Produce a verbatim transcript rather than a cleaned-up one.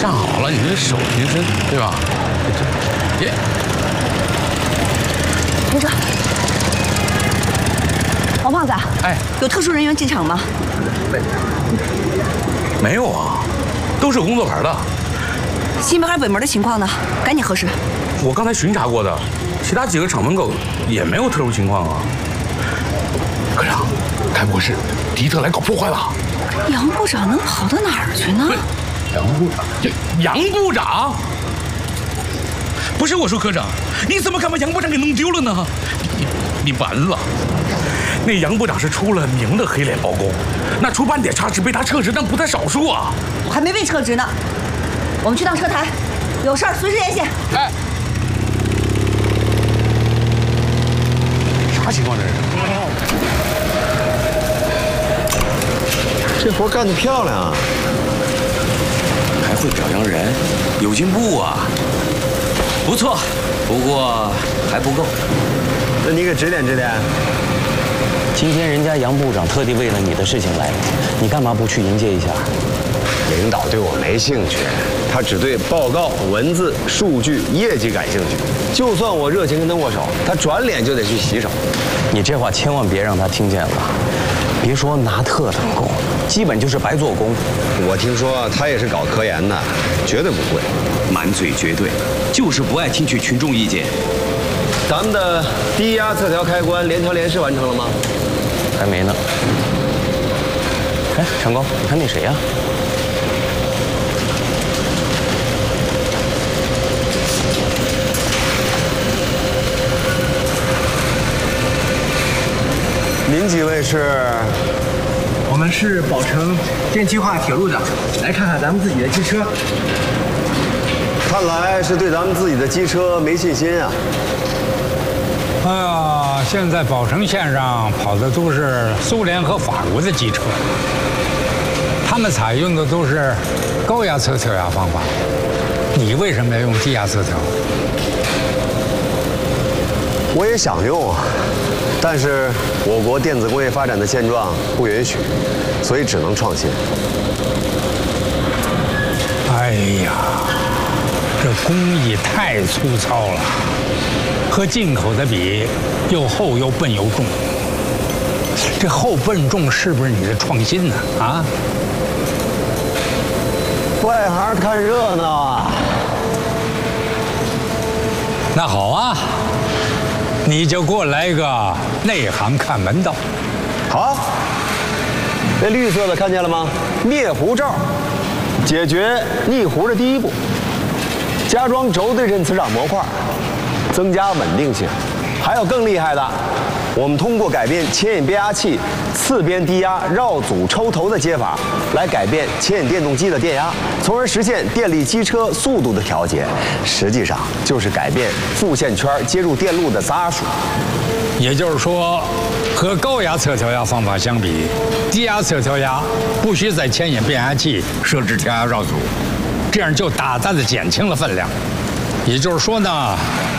站好了，你这手平伸，对吧？别， 停车。王胖子， 哎， 有特殊人员进场吗？ 没，没有啊，都是有工作牌的。 西门还是北门的情况呢？赶紧核实。 我刚才巡查过的，其他几个厂门口也没有特殊情况啊。科长，该不会是迪特来搞破坏了？ 杨部长能跑到哪儿去呢？ 杨部长，杨部长，不是我说科长，你怎么敢把杨部长给弄丢了呢？你你完了！那杨部长是出了名的黑脸包公，那出半点差池被他撤职，那不在少数啊。 我还没被撤职呢，我们去趟车台，有事儿随时联系。 哎，啥情况这是？ 这活干得漂亮啊！ 还会表扬人，有进步啊！不错，不过还不够。 那你给指点指点。 今天人家杨部长特地为了你的事情来了，你干嘛不去迎接一下？ 领导对我没兴趣，他只对报告、文字、数据、业绩感兴趣。就算我热情跟他握手，他转脸就得去洗手。 你这话千万别让他听见了。别说拿特等工，基本就是白做工。 我听说他也是搞科研的，绝对不会。 满嘴绝对，就是不爱听取群众意见。 咱们的低压侧调开关联调联试完成了吗？ 还没呢。哎，长高，你看那谁呀？ 您几位是？ 我们是宝成电气化铁路的，来看看咱们自己的机车。 看来是对咱们自己的机车没信心啊。 哎呀，现在宝成线上跑的都是苏联和法国的机车，他们采用的都是高压侧调压方法。你为什么要用低压侧调？ 我也想用啊，但是我国电子工业发展的现状不允许，所以只能创新。 哎呀，这工艺太粗糙了，和进口的比，又厚又笨又重。这厚笨重是不是你的创新呢？啊？ 外行看热闹啊。 那好啊，你就给我来个内行看门道。 好，那绿色的看见了吗？灭弧罩，解决逆弧的第一步。加装轴对称磁场模块，增加稳定性。还有更厉害的，我们通过改变牵引变压器次边低压绕组抽头的接法，来改变牵引电动机的电压，从而实现电力机车速度的调节。实际上就是改变副线圈接入电路的杂数。 也就是说，和高压侧调压方法相比，低压侧调压不需在牵引变压器设置调压绕组，这样就大大的减轻了分量。也就是说呢，